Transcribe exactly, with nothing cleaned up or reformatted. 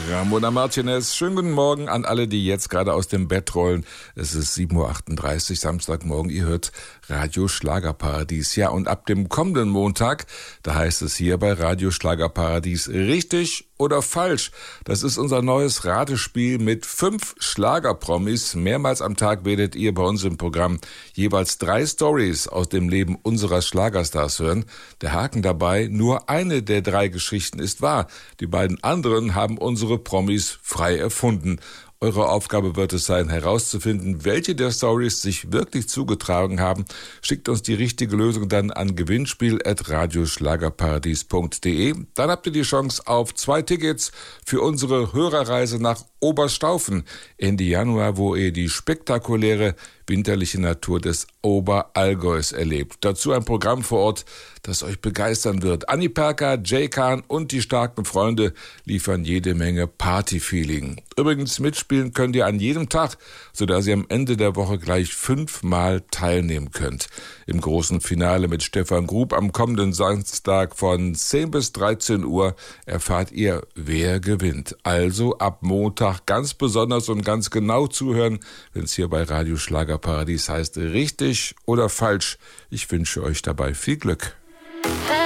Ramona Martinez, schönen guten Morgen an alle, die jetzt gerade aus dem Bett rollen. Es ist sieben Uhr achtunddreißig, Samstagmorgen, ihr hört Radio Schlagerparadies. Ja, und ab dem kommenden Montag, da heißt es hier bei Radio Schlagerparadies richtig oder falsch. Das ist unser neues Ratespiel mit fünf Schlagerpromis. Mehrmals am Tag werdet ihr bei uns im Programm jeweils drei Stories aus dem Leben unserer Schlagerstars hören. Der Haken dabei, nur eine der drei Geschichten ist wahr. Die beiden anderen haben unsere Promis frei erfunden. Eure Aufgabe wird es sein, herauszufinden, welche der Stories sich wirklich zugetragen haben. Schickt uns die richtige Lösung dann an gewinnspiel at radioschlagerparadies punkt de. Dann habt ihr die Chance auf zwei Tickets für unsere Hörerreise nach Oberstaufen Ende Januar, wo ihr die spektakuläre winterliche Natur des Oberallgäus erlebt. Dazu ein Programm vor Ort, das euch begeistern wird. Anni Perka, Jay Khan und die starken Freunde liefern jede Menge Partyfeeling. Übrigens mitspielen könnt ihr an jedem Tag, sodass ihr am Ende der Woche gleich fünfmal teilnehmen könnt. Im großen Finale mit Stefan Grub am kommenden Samstag von zehn bis dreizehn Uhr erfahrt ihr, wer gewinnt. Also ab Montag ganz besonders und ganz genau zuhören, wenn es hier bei Radio Schlagerparadies heißt, richtig oder falsch. Ich wünsche euch dabei viel Glück.